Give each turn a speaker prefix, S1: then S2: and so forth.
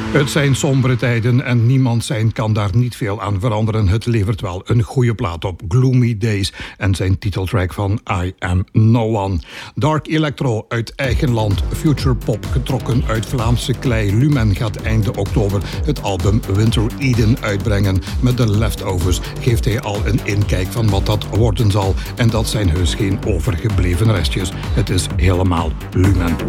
S1: Het zijn sombere tijden en niemand zijn kan daar niet veel aan veranderen. Het levert wel een goede plaat op, Gloomy Days, en zijn titeltrack van I Am No One. Dark Electro uit eigen land, future pop getrokken uit Vlaamse klei. Lumen gaat einde oktober het album Winter Eden uitbrengen. Met de Leftovers geeft hij al een inkijk van wat dat worden zal. En dat zijn heus geen overgebleven restjes. Het is helemaal Lumen.